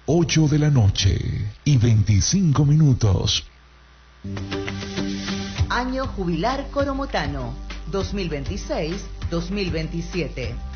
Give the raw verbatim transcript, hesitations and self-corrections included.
ocho de la noche y veinticinco minutos. Año jubilar coromotano dos mil veintiséis dos mil veintisiete.